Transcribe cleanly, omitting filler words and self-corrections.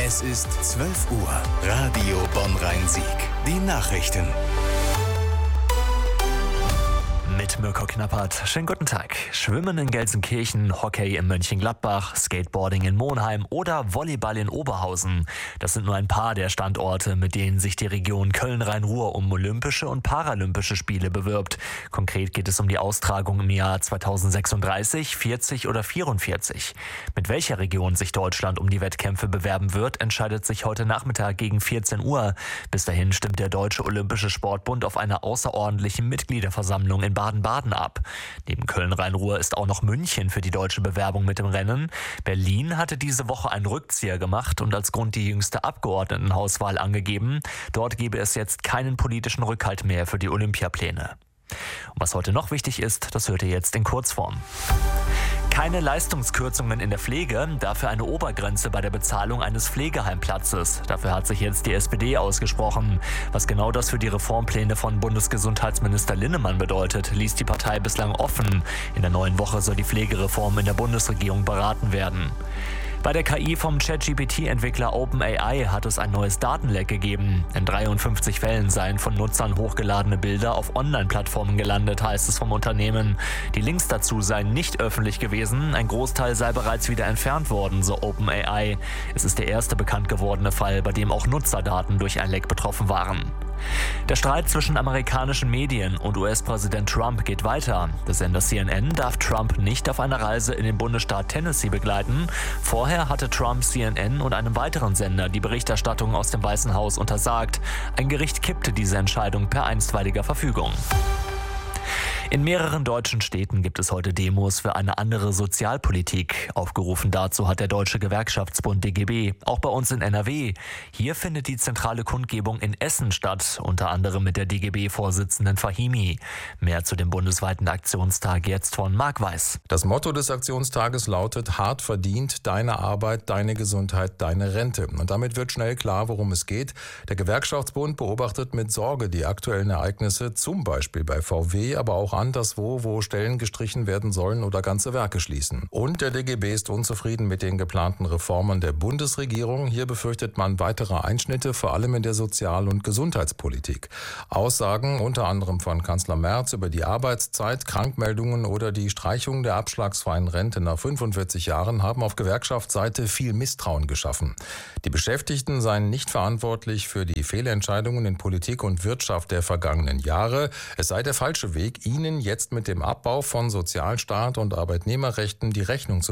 Es ist 12 Uhr. Radio Bonn-Rhein-Sieg. Die Nachrichten. Mit Mirko Knappert. Schönen guten Tag. Schwimmen in Gelsenkirchen, Hockey in Mönchengladbach, Skateboarding in Monheim oder Volleyball in Oberhausen. Das sind nur ein paar der Standorte, mit denen sich die Region Köln-Rhein-Ruhr um Olympische und Paralympische Spiele bewirbt. Konkret geht es um die Austragung im Jahr 2036, 40 oder 44. Mit welcher Region sich Deutschland um die Wettkämpfe bewerben wird, entscheidet sich heute Nachmittag gegen 14 Uhr. Bis dahin stimmt der Deutsche Olympische Sportbund auf einer außerordentlichen Mitgliederversammlung in Baden-Baden ab. Neben Köln-Rhein-Ruhr ist auch noch München für die deutsche Bewerbung mit im Rennen. Berlin hatte diese Woche einen Rückzieher gemacht und als Grund die jüngste Abgeordnetenhauswahl angegeben. Dort gebe es jetzt keinen politischen Rückhalt mehr für die Olympiapläne. Und was heute noch wichtig ist, das hört ihr jetzt in Kurzform. Keine Leistungskürzungen in der Pflege, dafür eine Obergrenze bei der Bezahlung eines Pflegeheimplatzes. Dafür hat sich jetzt die SPD ausgesprochen. Was genau das für die Reformpläne von Bundesgesundheitsminister Linnemann bedeutet, ließ die Partei bislang offen. In der neuen Woche soll die Pflegereform in der Bundesregierung beraten werden. Bei der KI vom ChatGPT-Entwickler OpenAI hat es ein neues Datenleck gegeben. In 53 Fällen seien von Nutzern hochgeladene Bilder auf Online-Plattformen gelandet, heißt es vom Unternehmen. Die Links dazu seien nicht öffentlich gewesen, ein Großteil sei bereits wieder entfernt worden, so OpenAI. Es ist der erste bekannt gewordene Fall, bei dem auch Nutzerdaten durch ein Leck betroffen waren. Der Streit zwischen amerikanischen Medien und US-Präsident Trump geht weiter. Der Sender CNN darf Trump nicht auf einer Reise in den Bundesstaat Tennessee begleiten. Vorher hatte Trump CNN und einem weiteren Sender die Berichterstattung aus dem Weißen Haus untersagt. Ein Gericht kippte diese Entscheidung per einstweiliger Verfügung. In mehreren deutschen Städten gibt es heute Demos für eine andere Sozialpolitik. Aufgerufen dazu hat der Deutsche Gewerkschaftsbund DGB, auch bei uns in NRW. Hier findet die zentrale Kundgebung in Essen statt, unter anderem mit der DGB-Vorsitzenden Fahimi. Mehr zu dem bundesweiten Aktionstag jetzt von Marc Weiß. Das Motto des Aktionstages lautet: hart verdient, deine Arbeit, deine Gesundheit, deine Rente. Und damit wird schnell klar, worum es geht. Der Gewerkschaftsbund beobachtet mit Sorge die aktuellen Ereignisse, zum Beispiel bei VW, aber auch anderswo, wo Stellen gestrichen werden sollen oder ganze Werke schließen. Und der DGB ist unzufrieden mit den geplanten Reformen der Bundesregierung. Hier befürchtet man weitere Einschnitte, vor allem in der Sozial- und Gesundheitspolitik. Aussagen unter anderem von Kanzler Merz über die Arbeitszeit, Krankmeldungen oder die Streichung der abschlagsfreien Rente nach 45 Jahren haben auf Gewerkschaftsseite viel Misstrauen geschaffen. Die Beschäftigten seien nicht verantwortlich für die Fehlentscheidungen in Politik und Wirtschaft der vergangenen Jahre. Es sei der falsche Weg, ihnen jetzt mit dem Abbau von Sozialstaat und Arbeitnehmerrechten die Rechnung zu